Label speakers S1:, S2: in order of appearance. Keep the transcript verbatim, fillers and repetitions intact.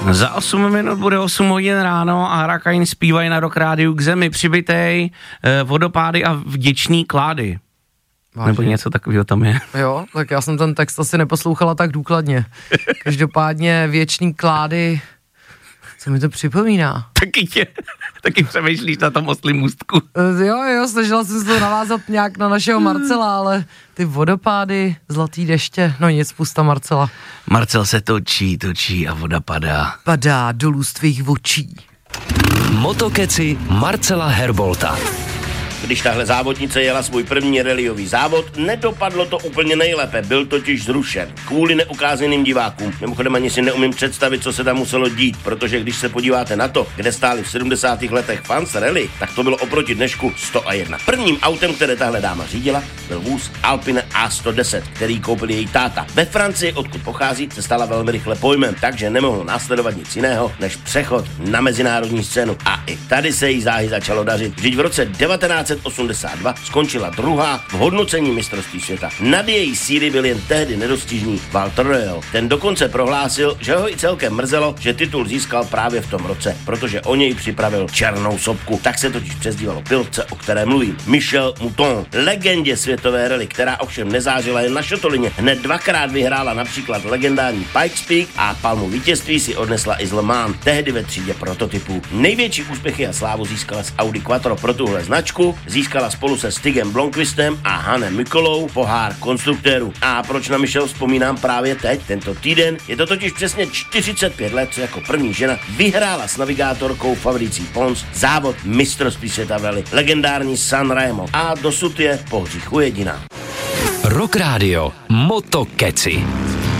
S1: Za osm minut bude osm hodin ráno a Hurricane zpívají na Rock Rádiu K zemi přibitej, eh, vodopády a vděčný klády. Vážně? Nebo něco takového tam je.
S2: Jo, tak já jsem ten text asi neposlouchala tak důkladně. Každopádně věčný klády, co mi to připomíná?
S1: Taky tě, taky přemýšlíš na tom oslím můstku.
S2: Jo, jo, snažila jsem se to navázat nějak na našeho Marcela, ale ty vodopády, zlatý deště, no nic, pusta Marcela.
S1: Marcel se točí, točí a voda padá.
S2: Padá dolů z tvých očí.
S3: Motokeci Marcela Herbolta.
S4: Když tahle závodnice jela svůj první rallyový závod, nedopadlo to úplně nejlépe, byl totiž zrušen. Kvůli neukázeným divákům. Mimochodem ani si neumím představit, co se tam muselo dít, protože když se podíváte na to, kde stáli v sedmdesátých letech fans rally, tak to bylo oproti dnešku sto jedna. Prvním autem, které tahle dáma řídila, byl vůz Alpine A sto deset, který koupil její táta. Ve Francii, odkud pochází, se stala velmi rychle pojmem, takže nemohlo následovat nic jiného, než přechod na mezinárodní scénu. A i tady se jí záhy začalo dařit. Vždyť v roce devatenáct osmdesát dva skončila druhá v hodnocení mistrovství světa. Nad její síly byl jen tehdy nedostižný Walter Röhrl. Ten dokonce prohlásil, že ho i celkem mrzelo, že titul získal právě v tom roce, protože o něj připravil černou sopku. Tak se totiž přezdívalo pilotce, o které mluvím. Michel Mouton, legendě světové rally, která ovšem nezážila jen na šotolině. Hned dvakrát vyhrála například legendární Pikes Peak a palmu vítězství si odnesla i z Le Mans, tehdy ve třídě prototypů. Největší úspěchy a slávu získala s Audi Quattro pro tuhle značku. Získala spolu se Stigem Blomqvistem a Hanem Mikolou pohár konstruktérů. A proč na Michelle vzpomínám právě teď, tento týden? Je to totiž přesně čtyřicet pět let, co jako první žena vyhrála s navigátorkou Fabricí Pons závod mistrovství světa v rally, legendární San Remo. A dosud je po hříchu jediná.
S3: Rock Radio Motokeci.